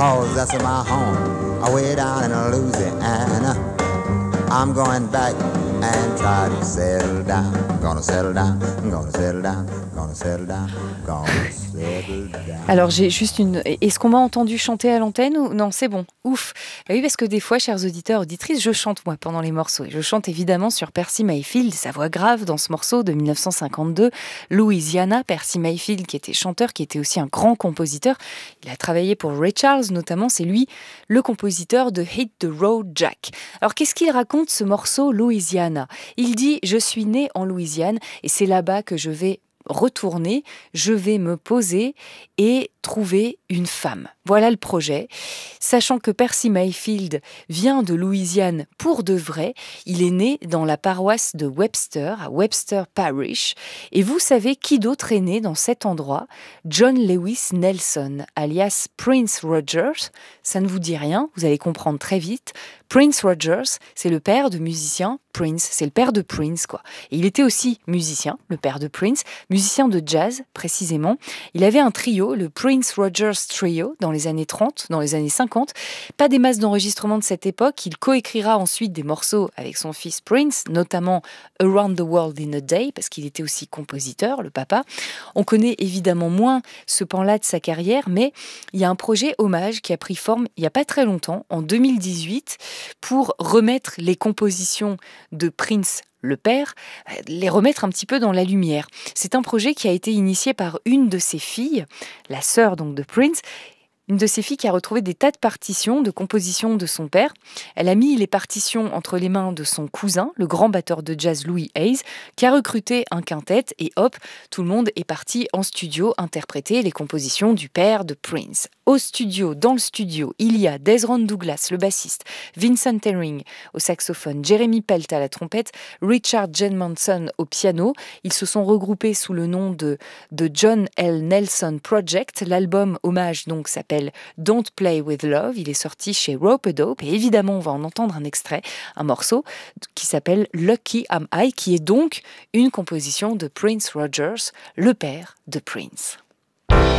'cause that's my home, away down in Louisiana. I'm going back and try to settle down. Gonna settle down, gonna settle down, gonna settle down, gonna settle down. Alors j'ai juste une... Est-ce qu'on m'a entendu chanter à l'antenne ou... Non, c'est bon. Ouf. Ah oui, parce que des fois, chers auditeurs, auditrices, je chante moi pendant les morceaux. Et je chante évidemment sur Percy Mayfield, sa voix grave dans ce morceau de 1952, Louisiana. Percy Mayfield, qui était chanteur, qui était aussi un grand compositeur. Il a travaillé pour Ray Charles notamment. C'est lui le compositeur de Hit the Road Jack. Alors qu'est-ce qu'il raconte ce morceau Louisiana? Il dit « Je suis né en Louisiane et c'est là-bas que je vais retourner, je vais me poser et trouver une femme. » Voilà le projet. Sachant que Percy Mayfield vient de Louisiane pour de vrai, il est né dans la paroisse de Webster, à Webster Parish. Et vous savez qui d'autre est né dans cet endroit? John Lewis Nelson, alias Prince Rogers. Ça ne vous dit rien, vous allez comprendre très vite. Prince Rogers, c'est le père de musicien Prince, c'est le père de Prince, quoi. Et il était aussi musicien, le père de Prince, musicien de jazz, précisément. Il avait un trio, le Prince Rogers Trio, dans les années 30, dans les années 50. Pas des masses d'enregistrements de cette époque. Il coécrira ensuite des morceaux avec son fils Prince, notamment Around the World in a Day, parce qu'il était aussi compositeur, le papa. On connaît évidemment moins ce pan-là de sa carrière, mais il y a un projet hommage qui a pris forme il n'y a pas très longtemps, en 2018, pour remettre les compositions de Prince, le père, les remettre un petit peu dans la lumière. C'est un projet qui a été initié par une de ses filles, la sœur donc de Prince, une de ses filles qui a retrouvé des tas de partitions, de compositions de son père. Elle a mis les partitions entre les mains de son cousin, le grand batteur de jazz Louis Hayes, qui a recruté un quintet et hop, tout le monde est parti en studio interpréter les compositions du père de Prince. Au studio, dans le studio, il y a Desron Douglas, le bassiste, Vincent Herring au saxophone, Jeremy Pelt à la trompette, Richard Jedmonson au piano. Ils se sont regroupés sous le nom de John L. Nelson Project. L'album hommage donc s'appelle Don't Play With Love. Il est sorti chez Rope-A-Dope et évidemment on va en entendre un extrait, un morceau qui s'appelle Lucky Am I, qui est donc une composition de Prince Rogers, le père de Prince.